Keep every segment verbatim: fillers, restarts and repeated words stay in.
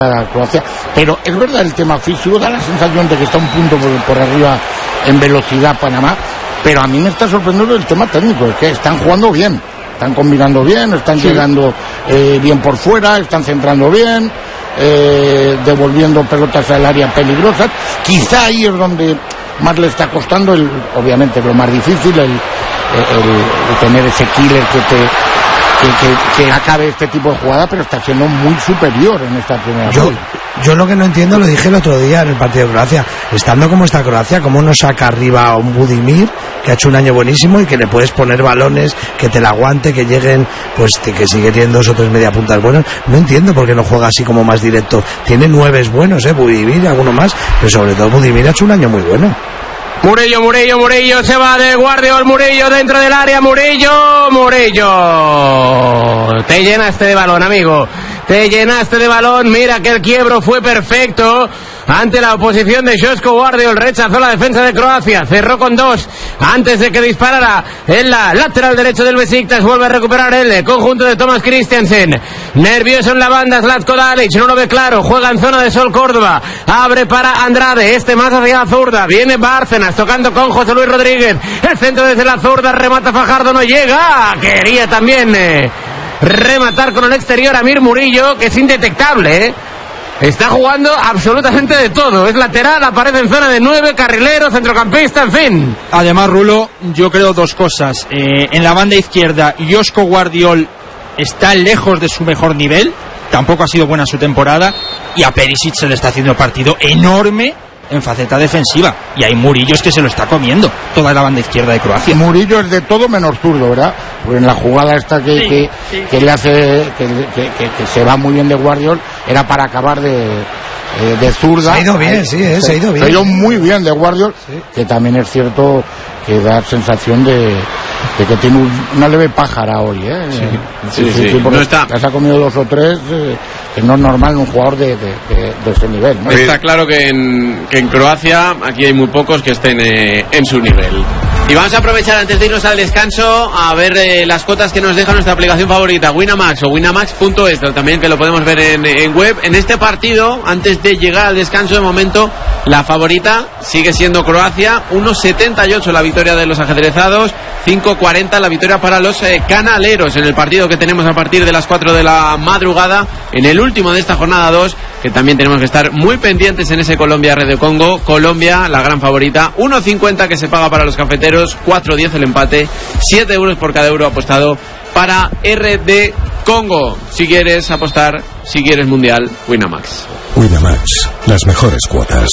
a Croacia, pero es verdad el tema físico, da la sensación de que está un punto por, por arriba en velocidad Panamá, pero a mí me está sorprendiendo el tema técnico, es que están jugando bien, están combinando bien, están sí. llegando eh, bien por fuera, están centrando bien, eh, devolviendo pelotas al área peligrosas, quizá ahí es donde más le está costando, el, obviamente lo más difícil, el, el, el tener ese killer que te Que, que, que acabe este tipo de jugada, pero está siendo muy superior en esta primera yo, yo lo que no entiendo, lo dije el otro día en el partido de Croacia, estando como está Croacia, cómo no saca arriba a un Budimir que ha hecho un año buenísimo y que le puedes poner balones, que te la aguante, que lleguen, pues que sigue teniendo dos o tres media puntas buenos. No entiendo por qué no juega así como más directo. Tiene nueves buenos, eh, Budimir, alguno más, pero sobre todo Budimir ha hecho un año muy bueno. Murillo, Murillo, Murillo, se va de Guardiol, Murillo dentro del área, Murillo, Murillo. Te llenaste de balón, amigo. Te llenaste de balón, mira que el quiebro fue perfecto. Ante la oposición de Joško Guardiol, rechazó la defensa de Croacia, cerró con dos antes de que disparara en la lateral derecho del Besiktas. Vuelve a recuperar el conjunto de Thomas Christiansen, nervioso en la banda Zlatko Dalic, no lo ve claro, juega en zona de Sol Córdoba, abre para Andrade, este más hacia la zurda, viene Bárcenas tocando con José Luis Rodríguez, el centro desde la zurda, remata Fajardo, no llega, quería también eh, rematar con el exterior Amir Murillo, que es indetectable, eh. Está jugando absolutamente de todo. Es lateral, aparece en zona de nueve, carrilero, centrocampista, en fin. Además, Rulo, yo creo dos cosas. Eh, en la banda izquierda, Joško Guardiol está lejos de su mejor nivel. Tampoco ha sido buena su temporada. Y a Perisic se le está haciendo partido enorme en faceta defensiva. Y hay Murillo es que se lo está comiendo toda la banda izquierda de Croacia. Murillo es de todo menos zurdo, ¿verdad? Porque en la jugada esta que, sí, que, sí. que le hace que, que, que, que se va muy bien de Guardiol era para acabar de, eh, de zurda. Se ha ido bien, sí, eh, se, se ha ido bien. Se ha ido muy bien de Guardiol, sí. Que también es cierto que da sensación de, de que tiene un, una leve pájara hoy, ¿eh? Sí, sí, sí, sí, sí porque no está. se ha comido dos o tres, eh, que no es normal en un jugador de, de, de, de ese nivel, ¿no? Está claro que en, que en Croacia aquí hay muy pocos que estén eh, en su nivel. Y vamos a aprovechar antes de irnos al descanso a ver eh, las cuotas que nos deja nuestra aplicación favorita, Winamax o winamax punto es, también que lo podemos ver en, en web. En este partido, antes de llegar al descanso, de momento la favorita sigue siendo Croacia, uno setenta y ocho la victoria de los ajedrezados, cinco cuarenta la victoria para los eh, canaleros en el partido que tenemos a partir de las cuatro de la madrugada, en el último de esta jornada dos, que también tenemos que estar muy pendientes en ese Colombia-Red de Congo. Colombia, la gran favorita, uno cincuenta que se paga para los cafeteros, cuatro diez el empate, siete euros por cada euro apostado para R D Congo. Si quieres apostar, si quieres mundial, Winamax. Winamax, las mejores cuotas.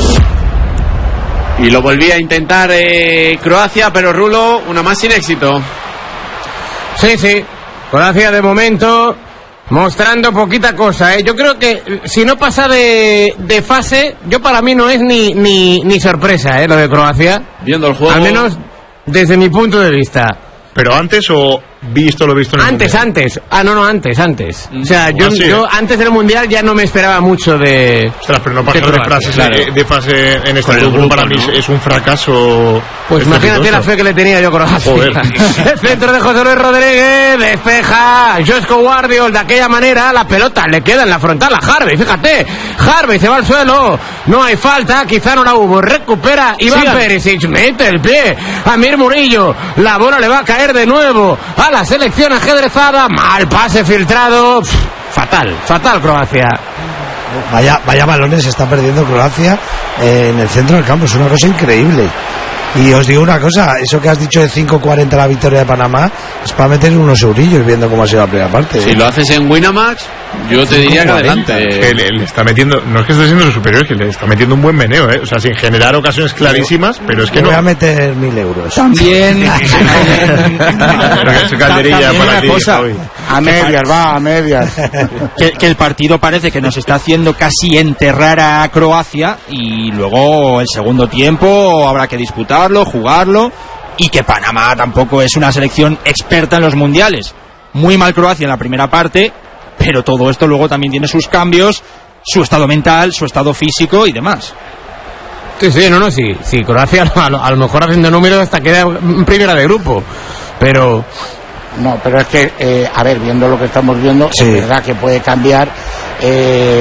Y lo volví a intentar eh, Croacia, pero Rulo, una más sin éxito. Sí, sí, Croacia de momento mostrando poquita cosa, ¿eh? Yo creo que si no pasa de, de fase, yo para mí no es ni, ni, ni sorpresa, ¿eh? Lo de Croacia. Viendo el juego. Al menos desde mi punto de vista. ¿Pero antes o visto lo visto en el Antes, mundial? antes. Ah, no, no, antes, antes. O sea, Ah, yo, sí, yo ¿eh? antes del Mundial ya no me esperaba mucho de... Ostras, pero no pasar de de, Croacia, frases, claro. de, de fase en este Con el grupo, grupo, para mí ¿no? es un fracaso. Pues imagínate la fe que le tenía yo a Croacia. Joder. El centro de José Luis Rodríguez, despeja Joško Guardiol de aquella manera, la pelota le queda en la frontal a Harvey, fíjate, Harvey se va al suelo, no hay falta, quizá no la hubo, recupera Iván Sigan. Perisic, mete el pie, Amir Murillo, la bola le va a caer de nuevo a la selección ajedrezada, mal pase filtrado, pff, fatal, fatal Croacia. Vaya, vaya balones se está perdiendo Croacia eh, en el centro del campo, es una cosa increíble. Y os digo una cosa, eso que has dicho de cinco cuarenta la victoria de Panamá es para meter unos eurillos viendo cómo ha sido la primera parte. Si ¿eh? lo haces en Winamax, yo te diría que adelante. Que le, le está metiendo, no es que esté siendo superior, es que le está metiendo un buen meneo, ¿eh? O sea, sin generar ocasiones clarísimas, pero es que Le no. voy a meter mil euros. También, Pero que su calderilla también para una ti, cosa, Javi. A medias, va, a medias. que, que el partido parece que nos está haciendo casi enterrar a Croacia y luego el segundo tiempo habrá que disputarlo, jugarlo, y que Panamá tampoco es una selección experta en los mundiales. Muy mal Croacia en la primera parte, pero todo esto luego también tiene sus cambios, su estado mental, su estado físico y demás. Sí, sí, no, no, sí, sí, Croacia a lo, a lo mejor haciendo números hasta queda en primera de grupo, pero... No, pero es que, eh, a ver, viendo lo que estamos viendo, Sí. es verdad que puede cambiar eh,